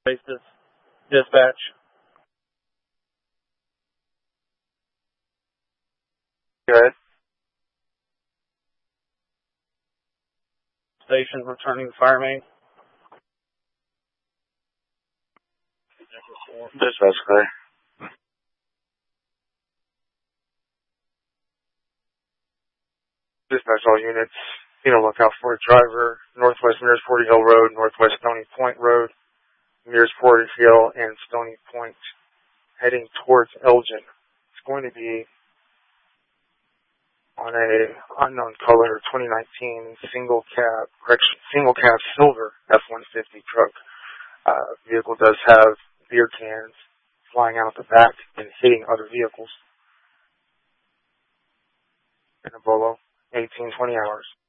Basis dispatch. Good. Station returning the fire main. Dispatch clear. Dispatch all units. Look out for a driver. Northwest Mears Portage Hill Road, Northwest Stony Point Road, Mears Portage Hill, and Stony Point, heading towards Elgin. It's going to be on a unknown color 2019 single cab silver F-150 truck. Vehicle does have beer cans flying out the back and hitting other vehicles. In a Bolo, 18-20 hours.